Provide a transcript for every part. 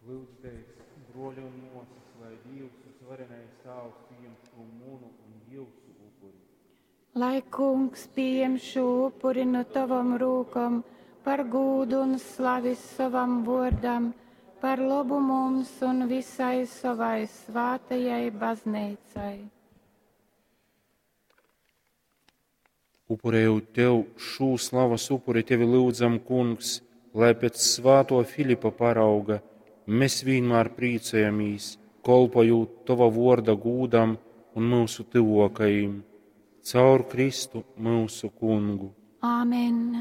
Lūdzu, teiks, broļi un mosas, lai Dievs visvarenais Tēvs pieņem šo munu un jūsu upuri. Lai Kungs pieņem šo upuri no tavam rūkam, par gūdu un slavis savam vordam, par labu mums un visai savai svātajai baznīcai. Upurējot tev šo slavas upuri, tevi lūdzam, Kungs, lai pēc svāto Filipa parauga mēs vienmēr priecājamies, kolpojot tava vorda gūdam un mūsu tuvokajiem, caur Kristu mūsu Kungu. Āmen!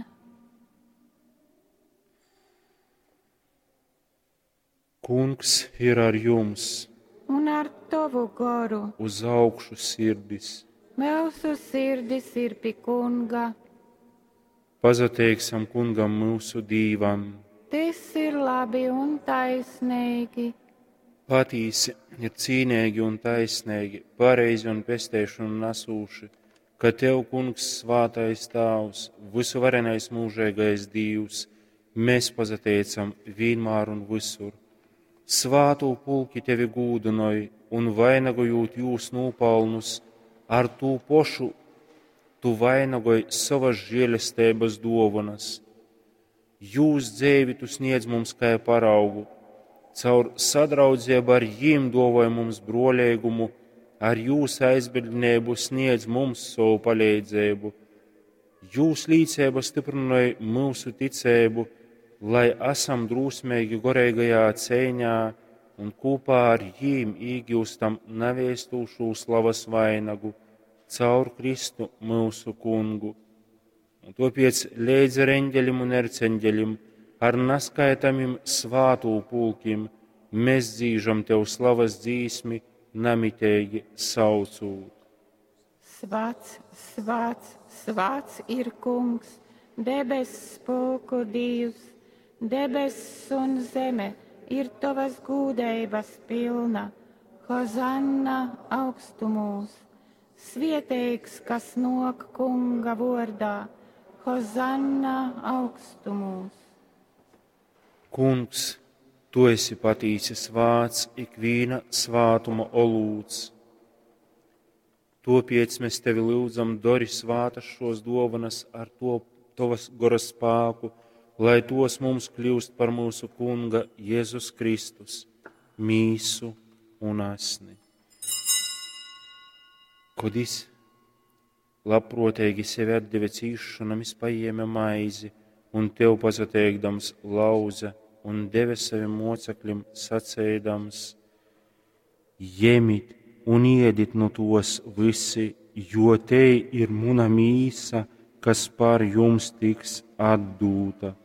Kungs ir ar jums, Un ar tavu garu uz augšu sirdis. mūsu sirdis ir pie Kunga. Pazateiksim Kungam mūsu dīvam. Tas ir labi un taisnīgi. Patīsi ir cīnīgi un taisnīgi, pareizi un pestēšanu nesūši, ka Tev, Kungs, svātais Tēvs, visuvarenais mūžīgais Dievs, mēs pazateicam vienmēr un visur. Svātu pulki Tevi gūdinoja un vainagojot jūs nopelnus, ar tū pošu Tu vainagoji savas žēlestības dāvanas. Jūs dzēvi Tu sniedz mums kā paraugu, caur sadraudzību ar jiem dāvāja mums broļīgumu, ar jūsu aizbildnību sniedz mums savu palīdzību. Jūs līdzība stiprināja mūsu ticību, lai esam drūsmīgi gorīgajā cīņā un kopā ar jiem iegūstam neviestūšu slavas vainagu caur Kristu mūsu Kungu. Un tāpēc līdz ar eņģeļiem un erceņģeļiem, ar neskaitamiem svātu pulkiem, mēs dzīžam Tev slavas dzīsmi, namitēji saucot. Svāts, svāts, svāts ir Kungs, debesis spēku Dievs, debesis un zeme ir Tavas gūdības pilna. Hozanna augstumos, svētīgs, kas nok Kunga vārdā, Hozanna augstumos. Kungs, Tu esi patīcis vārds ikviena svātuma olūts. Tāpēc mēs Tevi lūdzam, dori svātas šos dāvanas ar to Tavas goras spēku, lai tos mums kļūst par mūsu Kunga Jēzus Kristus, mīsu un asni. Kad labprotīgi sevi atdeve cīšanam, paņēma maizi un Tev pazateikdams lauza un deva saviem mocekļiem sacēdams: Ņemiet un ēdiet no tos visi, jo te ir mana mīsa, kas par jums tiks atdūta.